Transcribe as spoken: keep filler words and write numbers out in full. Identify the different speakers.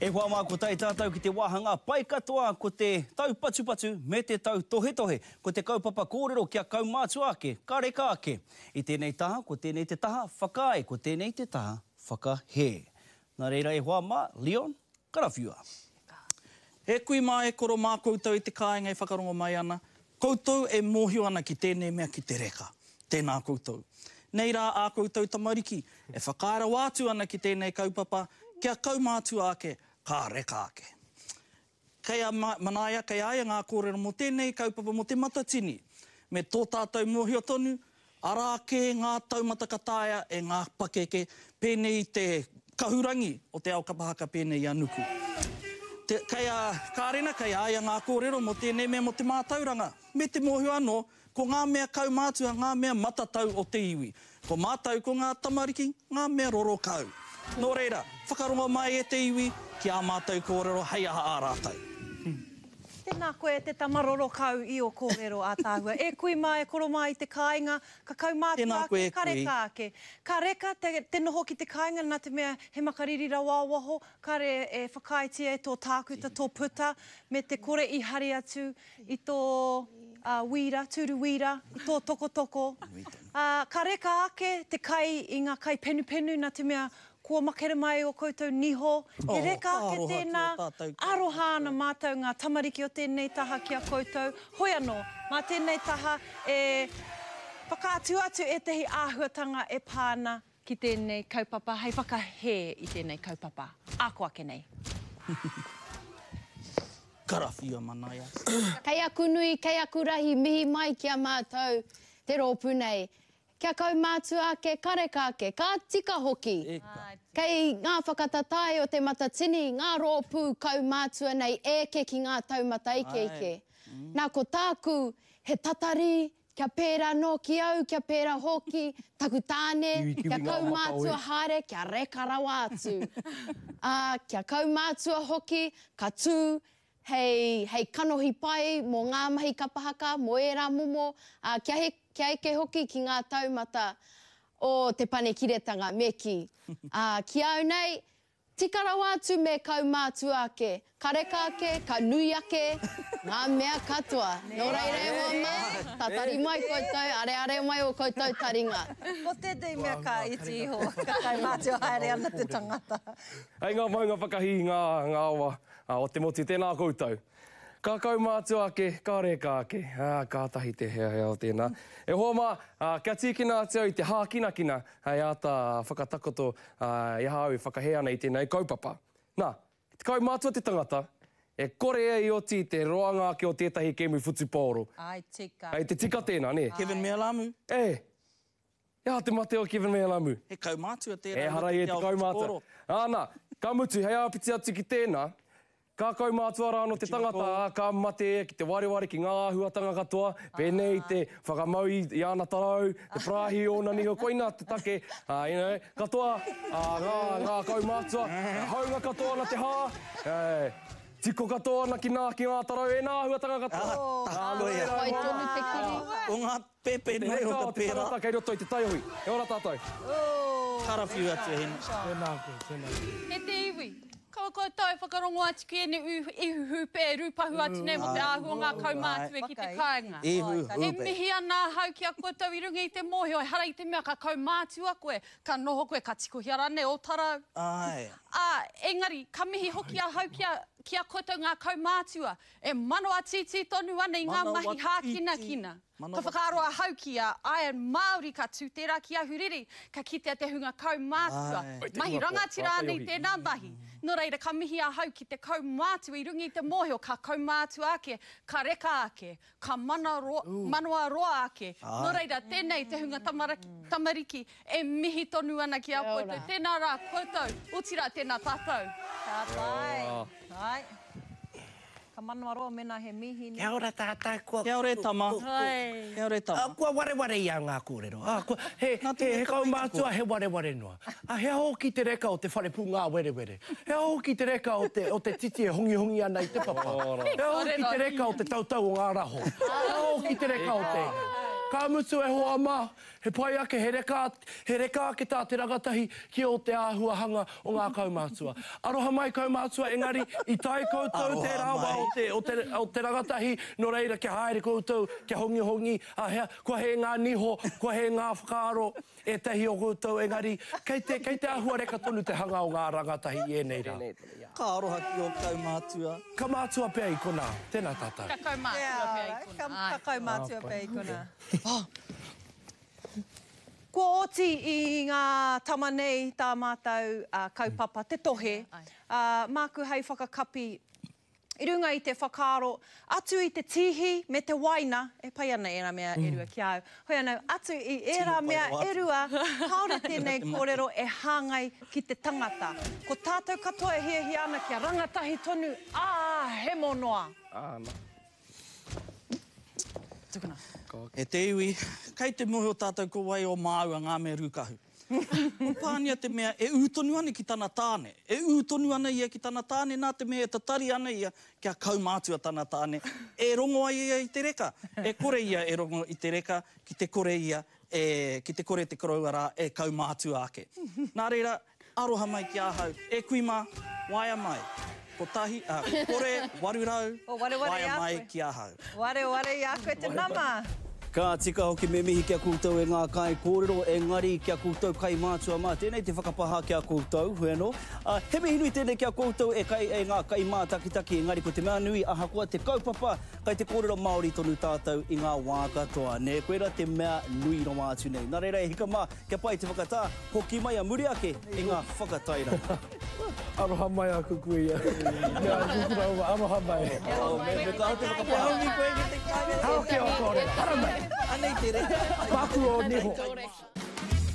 Speaker 1: E hoa mā ko tai tātou ki te wāhanga pai katoa ko te tau patu patu me te tau tohe tohe, ko te kaupapa kōrero kia kaumātua ake, ka reka ake. I tēnei taha, ko tēnei te taha whakae, ko tēnei te taha whakahe. Nā reira e hoa mā, Leon, karawhiua.
Speaker 2: E kui mā e koro mā koutou i te kāinga e whakarongo mai ana, koutou e mōhio ana ki tēnei mea ki te reka. Tēnā koutou. Nei rā ā koutou tamariki, e whakaara wātu ana ki tēnei kaupapa, kia kaumātua ake, ka reka ake. Kei a manaia, kei aia ngā kōrero mo tēnei kaupapa mo te matatini. Me tō tātou mōhio tonu, ara ke ngā taumata kataia e ngā pakeke pēnei te kahurangi o te ao kapahaka pēnei anuku. Te, kei a kārena, kei aia ngā kōrero mo tēnei mea mo te mātauranga. Me te mōhio anō, ko ngā mea kaumātua, ngā mea matatau o te iwi. Ko mātau ko ngā tamariki, ngā mea roro kau. Nō reira, whakarongo mai e te iwi, ki a mātou kōrero, hei aha ā rātou.
Speaker 3: Hmm. Tēnā koe te tamaroro kau i o kōrero a tāhua. E kui mai, e koro mai i te kāinga, ka kaumātua ake, ka reka ake. Ka reka, te, te noho ki te kāinga, nā te mea he makariri rawawaho, ka re e whakaitia e tō tākuta, tō puta, me te kore i hari atu, i tō uh, wira, tūru wira, i tō toko toko. Uh, ka reka ake, te kai i ngā kai penu penu, nā te mea kua makere mai o koutou niho.
Speaker 2: Oh,
Speaker 3: e reka ake tēnā, aroha ana mātou ngā tamariki o tēnei taha ki a koutou. Hoi anō, mā tēnei taha e whakaatu atu e tehi āhuatanga e pāna ki tēnei kaupapa, hei whakahe i tēnei kaupapa. Ako ake nei.
Speaker 2: Karawhiua manaia.
Speaker 4: Kei aku nui, kei aku rahi, mihi mai ki a mātou te rōpū nei. Kia kaumātua ake, ka reka ake, ka tika hoki.
Speaker 2: Eka.
Speaker 4: Kei ngā whakatatai o te matatini, ngā rōpū kaumātua nei eke ki ngā taumata ike ike. Mm. Nā ko tāku, he tatari, kia pērā no ki au, kia pērā hoki, taku tāne, kia kaumātua hare, kia reka rawa atu. uh, kia kaumātua hoki, ka tū, hei, hei kanohi pai, mō ngā mahi kapahaka, mō e rā momo, uh, kia he kia eke hoki ki ngā taumata o te pane kiretanga me ki. Uh, ki au nei, tikara wātu me kaumātua ake, ka reka ake, ka nui ake, ngā mea katoa. Nō reire hoa mā, tatari mai koutou, are are mai o koutou taringa.
Speaker 3: Ko tētei mea ka iti iho, ka kaumātua haere ana te tangata.
Speaker 5: Hei ngā maunga whakahi ngā, ngā awa o te moti, tēnā koutou. Ka kaumātua ake, ka reka ake, ah, ka tahi te hea hea o tēnā. E hoa mā, uh, kia tīkina atu i te hākinakina, hei ata whakatakoto uh, i hau i whakahea nei tēnei kaupapa. Nā, te kaumātua te tangata, e kore e i oti te roanga ake o tētahi kemu futupōro.
Speaker 3: Ai, tika.
Speaker 5: Ai, te tika tēnā, ne?
Speaker 2: Kevin Mealamu.
Speaker 5: E, ia te mate o Kevin Mealamu.
Speaker 2: He kaumātua tēnā.
Speaker 5: E harai e te kaumātua. Āna, ka mutu, hei apiti atu ki tēnā, ka kaumātua rāno te tangata, ka mate ki te wareware ki ngā āhuatanga katoa, pēnei te whakamau i ana tarau, te prahi o na niho koina te take, uh, you know, katoa, uh, ngā, ngā kaumātua, haunga katoa na te hā, uh, tiko katoa na ki ngā, ki ngā tarau, e nā āhuatanga katoa.
Speaker 4: Whai tonu te kiri.
Speaker 2: O ngā pepe nei o ka pēra.
Speaker 5: Kei roto i te taihui. E ora tātou.
Speaker 2: Karawhiua atu hena.
Speaker 5: Tēnā koe, tēnā koe.
Speaker 6: He te iwi. Kaua koutou e whakarongo atu ki ene ihu hupe e rupahu atu nei mo te āhua ngā kaumātua ki te kāinga.
Speaker 2: Ihu hupe.
Speaker 6: E mihi ana hau ki a koutou i runga i te mōhio, e hara i te mea ka kaumātua koe, ka noho koe, ka tikohi arane o tarau.
Speaker 2: Ai.
Speaker 6: A, engari, ka mihi hoki a hau ki a, ki a koutou ngā kaumātua, e manoa titi tonu ana i ngā mahi hākina kina. Ka whakaroa hau ki a ai Māori ka tū tērā ki a huriri, ka kitea te hunga kaumātua. Mahi rangatira ana i tēnā mahi. Nō reira, ka mihi a hau ki te kaumātua i rungi i te mōhio, ka kaumātua ake, ka reka ake, ka mana ro, manoa roa ake. Nō reira, tēnei te hunga tamariki, tamariki e mihi tonu ana ki a koutou. Tēnā rā koutou, utira tēnā tātou.
Speaker 3: Ka tai. Ai. Ka manoa roa mena he mihi.
Speaker 7: Kia ora tātai, kua...
Speaker 2: Kia ora tama.
Speaker 6: Hai.
Speaker 2: Kia ora tama.
Speaker 7: Uh, kua wareware i a ngā kōrero. Ah, kua, he, he, he kaumātua he wareware noa. Ah, he aho ki te reka o te wharepu ngā werewere. He aho ki te reka o te, o te titi e hongi hongi ana i te papa. He aho ki te reka o te tautau o ngā raho. He aho ki te reka o te... Ka mutu e hoa mā. He pai ake, he reka, he reka ake tā te rangatahi ki o te āhuahanga o ngā kaumātua. Aroha mai kaumātua, engari, i tai koutou te rawa o te, o, te, o te rangatahi, no reira ke haere koutou, ke hongi hongi, a hea, kua he ngā niho, kua he ngā whakaaro, e tahi o koutou, engari, kei te, kei te āhua reka tonu te hanga o ngā rangatahi e nei rā.
Speaker 2: Ka aroha ki o kaumātua.
Speaker 7: Ka mātua pia i kona, tēnā tātou.
Speaker 6: Ka kaumātua pia i kuna.
Speaker 3: Ka kaumātua pia i kuna. Ko oti i ngā tama nei tā mātou uh, kaupapa, te tohe, uh, māku hei whakakapi i runga i te whakaaro, atu i te tihi me te waina, e pai ana e rā mea erua ki au. Hoi anau, atu i e rā mea erua, haore tēnei kōrero e hāngai ki te tangata. Ko tātou katoa e hiahi ana kia rangatahi tonu, ā, he monoa.
Speaker 5: Āna.
Speaker 2: Tukuna. E te iwi, kei te muhi o tātou ko wai o māua ngā mea rūkahu. Ko pānia te mea e ūtonu ana ki tāna tāne. E ūtonu ana ia ki tāna tāne, nā te mea e tatari ana ia kia kaumātua tāna tāne. E rongo ai ia i te reka. E kore ia e rongo i te reka, ki te kore ia, e, ki te kore te korauara e kaumātua ake. Nā reira, aroha mai ki ahau. E kui mā, waia mai. Ko tahi, uh, kore, warurau,
Speaker 3: O, ware, ware
Speaker 2: waia
Speaker 3: i a
Speaker 2: mai
Speaker 3: koe.
Speaker 2: ki ahau.
Speaker 3: Ware, ware i a koe te nama.
Speaker 1: Ka tika hoki me mihi kia koutou e ngā kai kōrero, e ngari kia koutou kai mātua mā. Tēnei te whakapaha kia koutou, hui anō. Uh, he mihi nui tēnei kia koutou e, kai, e ngā kai mā takitaki, e ngari ko te mea nui aha kua te kaupapa, kai te kōrero Māori tonu tātou i ngā wā katoa. Ne koera te mea nui no mātu nei. Nā reira e hika mā, kia pai te whakatā, hoki mai a muri ake i ngā whakataira.
Speaker 5: Aroha mai a kukui ia. Nea kukura ua, aroha mai.
Speaker 1: Me me ka te whakapaha.
Speaker 7: Hao ke o kore, hara mai.
Speaker 2: Anei te re.
Speaker 7: Paku o niho.